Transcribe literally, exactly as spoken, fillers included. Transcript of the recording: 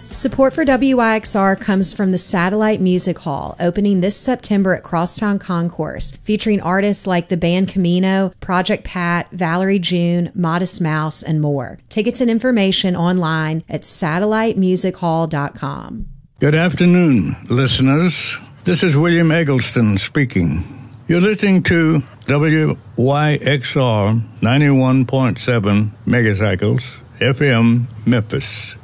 Support for W Y X R comes from the Satellite Music Hall, opening this September at Crosstown Concourse, featuring artists like the band Camino, Project Pat, Valerie June, Modest Mouse, and more. Tickets and information online at satellite music hall dot com. Good afternoon, listeners. This is William Eggleston speaking. You're listening to W Y X R ninety-one point seven megacycles F M Memphis.